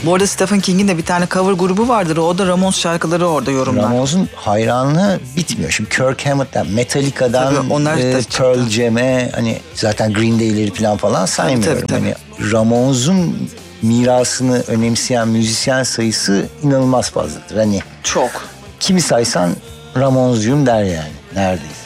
Bu arada Stephen King'in de bir tane cover grubu vardır. O da Ramones şarkıları orada yorumlar. Ramones'un hayranlığı bitmiyor. Şimdi Kirk Hammett'ten, Metallica'dan Pearl Jam'e, hani zaten Green Day'leri falan saymıyorum. Tabii. Hani Ramones'un mirasını önemseyen müzisyen sayısı inanılmaz fazladır. Hani çok. Kimi saysan Ramones'cuyum der yani neredeyse.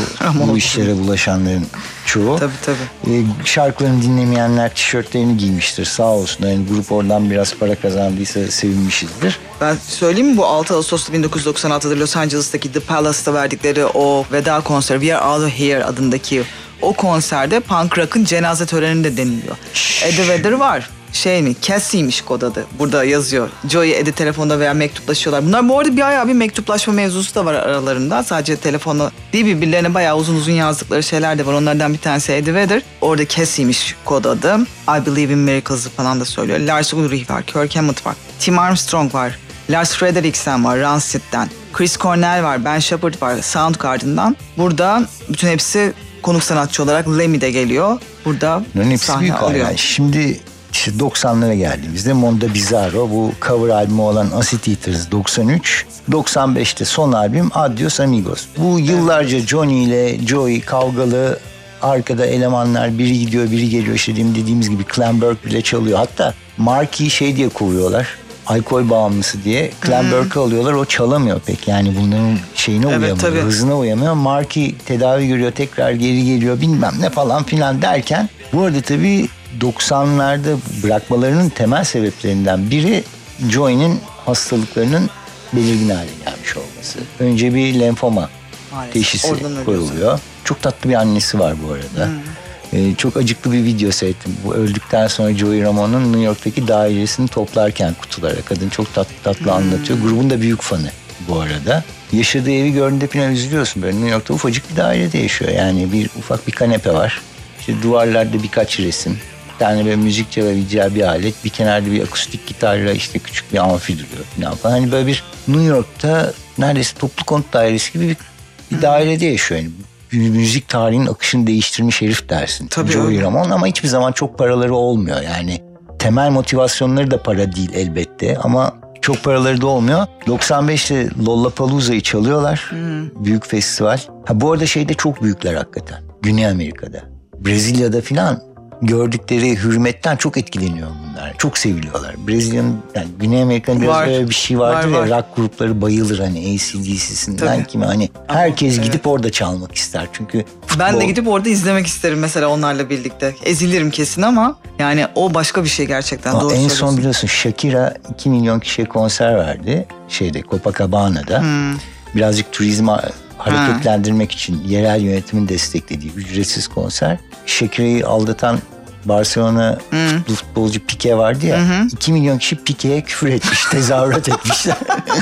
Bu işlere bulaşanların çoğu. Tabii. Şarkılarını dinlemeyenler tişörtlerini giymiştir sağ olsun. Yani grup oradan biraz para kazandıysa sevinmişizdir. Ben söyleyeyim mi, bu 6 Ağustos'ta 1996'da Los Angeles'taki The Palace'ta verdikleri o veda konseri, We Are All Here adındaki o konserde punk rock'ın cenaze töreni de deniliyor. Eddie Vedder var. Cassie'ymiş kod adı. Burada yazıyor. Joey, Eddie telefonda veya mektuplaşıyorlar. Bunlar bu arada bayağı bir mektuplaşma mevzusu da var aralarında. Sadece telefonla değil, birbirlerine bayağı uzun yazdıkları şeyler de var. Onlardan bir tanesi Eddie Vedder. Orada Cassie'miş kod adı. I Believe in Miracles'ı falan da söylüyor. Lars Ulrich var. Kirk Hammett var. Tim Armstrong var. Lars Frederiksen var. Rancid'den. Chris Cornell var. Ben Shepherd var. Soundgarden'dan. Burada bütün hepsi konuk sanatçı olarak. Lemmy de geliyor. Burada sahne alıyor. Yani şimdi İşte 90'lara geldiğimizde Mondo Bizarro, bu cover albümü olan Acid Eaters 93, 95'te son albüm Adios Amigos. Bu yıllarca Johnny ile Joey kavgalı, arkada elemanlar, biri gidiyor biri geliyor, işte dediğimiz gibi Clem Burke bile çalıyor. Hatta Marky'yi diye kovuyorlar, alkol bağımlısı diye. Clem Burke'ı alıyorlar, o çalamıyor pek, yani bunların uyamıyor, hızına uyamıyor. Marky tedavi görüyor, tekrar geri geliyor, bilmem ne falan filan derken, bu arada tabii 90'larda bırakmalarının temel sebeplerinden biri Joey'nin hastalıklarının belirgin hale gelmiş olması. Önce bir lenfoma teşhisi koyuluyor. Çok tatlı bir annesi var bu arada. Çok acıklı bir video seyrettim. Bu öldükten sonra Joey Ramone'un New York'taki dairesini toplarken kutulara. Kadın çok tatlı anlatıyor. Grubun da büyük fanı bu arada. Yaşadığı evi gördüğünde falan üzülüyorsun. Böyle New York'ta ufacık bir dairede yaşıyor. Yani ufak bir kanepe var. İşte duvarlarda birkaç resim. Bir tane böyle müzik çalabileceği bir alet. Bir kenarda bir akustik gitarla işte küçük bir amfi duruyor falan. Hani böyle bir New York'ta neredeyse toplu konut dairesi gibi bir dairede yaşıyor. Yani müzik tarihinin akışını değiştirmiş herif dersin. Tabii Joey Ramone, ama hiçbir zaman çok paraları olmuyor. Yani temel motivasyonları da para değil elbette, ama çok paraları da olmuyor. 95'te Lollapalooza'yı çalıyorlar. Büyük festival. Bu arada çok büyükler hakikaten. Güney Amerika'da. Brezilya'da filan gördükleri hürmetten çok etkileniyor bunlar. Çok seviliyorlar. Brezilya'nın, yani Güney Amerika'nın biraz böyle bir şey vardır ya, rock grupları bayılır, hani AC/DC'sinden kimi, hani herkes gidip orada çalmak ister. Çünkü ben de gidip orada izlemek isterim mesela onlarla birlikte. Ezilirim kesin ama yani o başka bir şey gerçekten. Doğru en son biliyorsun Shakira 2 milyon kişiye konser verdi. Copacabana'da. Birazcık turizmi hareketlendirmek için yerel yönetimin desteklediği ücretsiz konser. Shakira'yı aldatan Barcelona futbolcu Piqué vardı ya. 2 milyon kişi Piqué'ye küfür etmiş, tezahürat etmişler.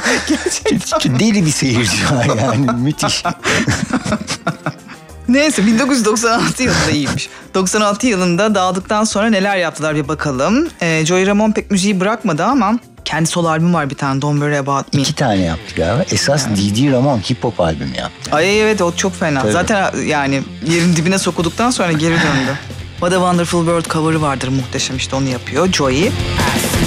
Gerçekten. Deli bir seyirci var yani, müthiş. Neyse, 1996 yılında iyiymiş. 96 yılında dağıldıktan sonra neler yaptılar bir bakalım. Joey Ramone pek müziği bırakmadı ama kendi solo albüm var bir tane, Don't Worry About Me. 2 tane yaptı galiba. Esas Didi Ramone hip hop albümü yaptı. Ay evet, o çok fena. Tabii. Zaten yani yerin dibine sokulduktan sonra geri döndü. What a Wonderful World cover'ı vardır muhteşem, işte onu yapıyor Joey.